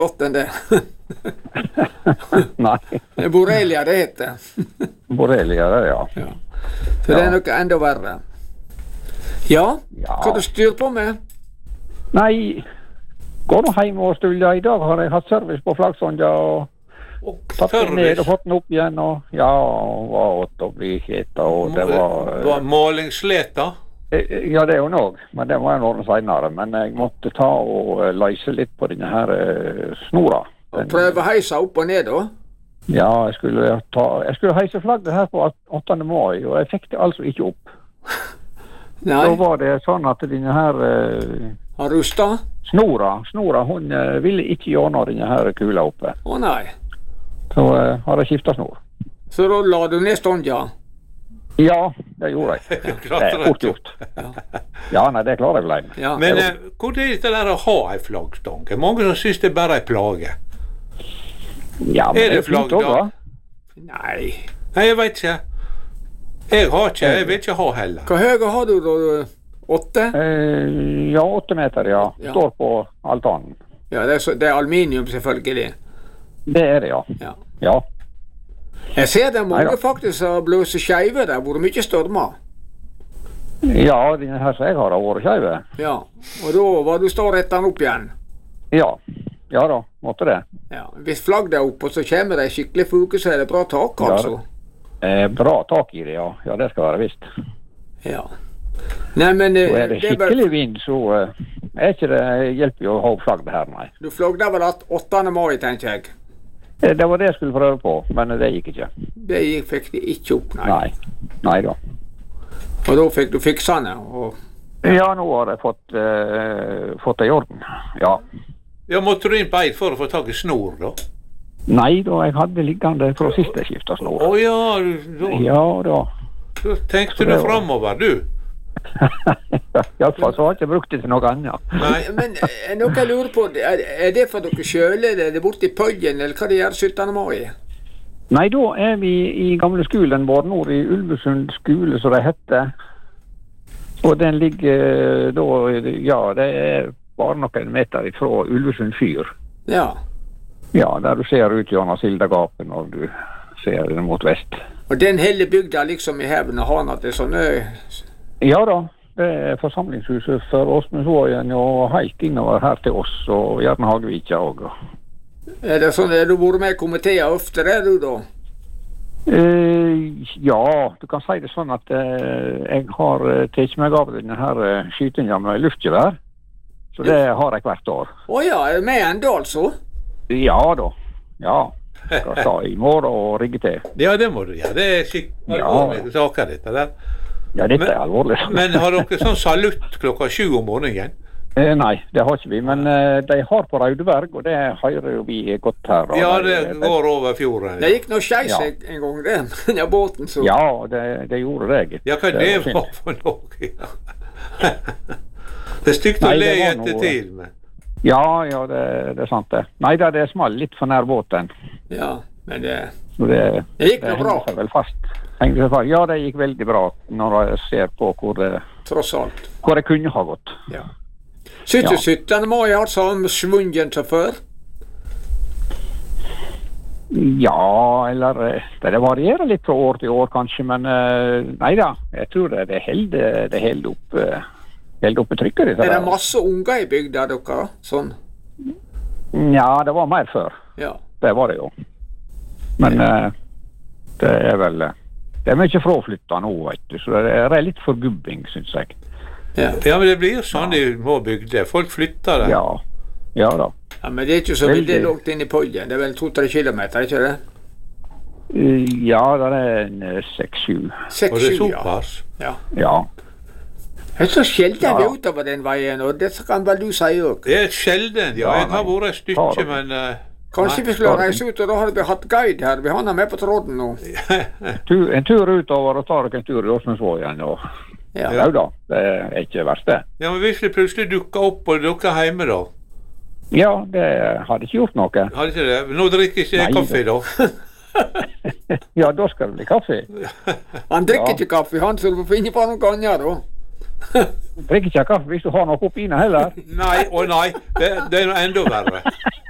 godt enn det. Nei. Det er borrelia det heter. Borrelia, det, ja. Ja. Så det er noe enda verre. Ja, Ja. hva du styrer på med? Nei, går nå hjem og stuller. I dag har jeg hatt service på flaggsonja og tatt den ned og fått den opp igjen. Og ja, var åt å bli kjeta, og det var... Målingsslet da? Ja, det er jo noe, men det var en ordentlig senere. Men jeg måtte ta og løse litt på denne her snora. Og prøve heisa opp og ned da? Ja, jeg skulle heise flagget her på 8. mai, og jeg fikk det altså ikke opp. Nei. Da var det sånn at denne her Har rusta? snora, hun ville ikke gjøre denne her kula oppe. Å nei. Så har jeg skiftet snor. Så da la du ned stånda? Ja, det gjorde jeg. Det er fort gjort. Ja, nei, det klarer jeg vel en. Ja. Men hvor er det der å ha en flaggstang? Mange som synes det bare er plage. Ja, men Er det fint flagg også, da? Nei. Nei, jeg vet ikke. Jeg vil ikke ha heller. Hva høyre har du da? 8? Ja, 8 meter, ja. Ja. Står på altanen. Ja, det er aluminium selvfølgelig. Det er det, ja. Ja. Ja. Jeg ser det er mange Neida. faktisk som blåser skeive der, hvor det mye stormer. Ja, denne her som jeg har vært skeive. Ja, og da var du stå rett den opp igjen. Ja. Ja da, måtte det. Ja, hvis flagget er oppe, så kommer det skikkelig fuge, så er det bra tak, Ja. altså. Bra tak i det, ja. Ja, det skal være visst. Ja. Nei, men Og er det skikkelig vind, så er ikke det hjelper jo å ha opp flagget her, nei. Du flagget vel at 8. mai, tenker jeg. Det var det jeg skulle prøve på, men det gikk ikke. Det fikk de ikke opp, nei. Nei. Nei da. Og da fikk du fiksene, og Ja, nå har jeg fått det i orden. Ja. Ja, måtte du inn på Eid for å få tak i snor da? Nei da, jeg hadde liggende fra sist jeg skiftet snor. Ja, Ja da. da tenkte du fremover, du. I alle fall så har jeg ikke brukt det til noe annet. Nei. Men noe jeg lurer på, er det for dere sjøl, er det borte i Pøyen, eller hva det gjør 17. mai? Nei, da er vi i gamle skolen vår nord i Ulvesund skole, som det heter. Og den ligger da, ja, det er bare noen meter fra Ulvesund fyr. Ja. Ja, der du ser ut gjennom Sildagapet når du ser den mot vest. Og den hele bygda liksom i heven og han at det er sånne... Ja da, det er forsamlingshuset for Åsmundsvågen og helt innover her til oss, og gjerne Hagevika også. Er det sånn, er du vært med i komiteer oftere, er du da? Ja, du kan si det sånn at jeg har tatt meg av denne her skytinga med luftgevær, så det har jeg hvert år. Åja, er du med enda altså? Ja da, ja. Skal ta i morgen og rigge til. Ja, det må du gjøre. Det er skikkelig alvorlige saker dette der. Ja, dette er alvorlig. Men har dere sånn salutt klokka 7 om morgenen? Nei, det har ikke vi, men de har på Raudeberg, og det hører jo vi godt her. Ja, det går over fjorden. Det gikk noe skeis Ja. en gang, det. Den båten, så... Ja, det gjorde det, gitt. Ja, hva det var for noe? Det er stygt å Nei, le det i var noe- ettertid, men... Ja, det er sant det. Nei, det smalt litt for nær båten. Ja, men det... Så det gikk nå bra. hengte seg vel fast. Ja, det gikk veldig bra når jeg ser på hvor Tross alt. det kunne ha gått. Ja. 17. mai har samme svungen som før. Ja, eller det varierer litt fra år til år kanskje, men nei da, jeg tror det holder oppe trykket. Er det masse unger i bygda dere? Sånn? Ja, det var mer før. Ja. Det var det jo. Men det er vel det er mye fraflytta nå, vet du, så det er litt forgubbing, synes jeg. Ja. Ja, men det blir sånn i må bygde. Folk flytter der. Ja da. Ja, men det er ikke så veldig langt inn i Pøljen. Det er vel 2-3 kilometer, ikke det? Ja, det er en 6-7. 6-7, Og det er ja. såpass. Ja. Ja. Det er så sjelden Ja. vi er utover den veien, og det kan vel du si også. Det er sjelden, ja. Ja, Jeg har vært et stykke, men... Kanskje vi skulle reise ut, og da hadde vi hatt guide her. Vi har han med på tråden nå. En tur utover og tar dere en tur i Åsmundsvågen, og Ja. ja da, det er ikke verst det. Ja, men hvis det plutselig dukker opp, og dere er hjemme da? Ja, det hadde ikke gjort noe. Har ikke det? Nå drikker ikke jeg Nei, kaffe da. Ja, da skal det bli kaffe. Han drikker Ja. ikke kaffe, han, så du får finne på noe annet da. Drikker ikke kaffe hvis du har noe oppi heller. Nei, å nei, det er noe enda verre.